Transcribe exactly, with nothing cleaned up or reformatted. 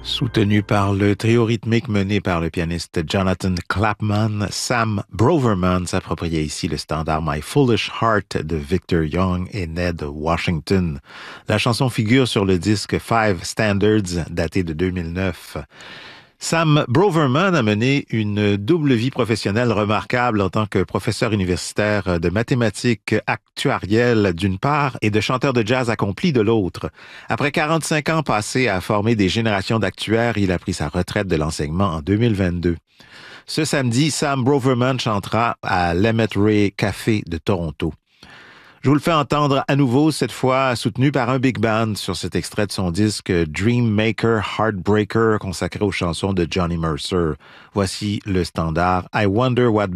Soutenu par le trio rythmique mené par le pianiste Jonathan Clapman, Sam Broverman s'appropriait ici le standard My Foolish Heart de Victor Young et Ned Washington. La chanson figure sur le disque Five Standards daté de deux mille neuf. Sam Broverman a mené une double vie professionnelle remarquable en tant que professeur universitaire de mathématiques actuarielles d'une part et de chanteur de jazz accompli de l'autre. Après quarante-cinq ans passés à former des générations d'actuaires, il a pris sa retraite de l'enseignement en deux mille vingt-deux. Ce samedi, Sam Broverman chantera à l'Emmett Ray Café de Toronto. Je vous le fais entendre à nouveau, cette fois soutenu par un big band sur cet extrait de son disque Dream Maker Heartbreaker consacré aux chansons de Johnny Mercer. Voici le standard I Wonder What